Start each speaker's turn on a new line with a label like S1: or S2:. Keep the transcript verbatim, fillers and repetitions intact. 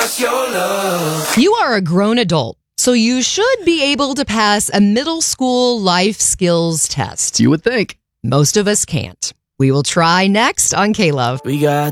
S1: What's your love?
S2: You are a grown adult, so you should be able to pass a middle school life skills test.
S3: You would think.
S2: Most of us can't. We will try next on K-Love.
S1: We got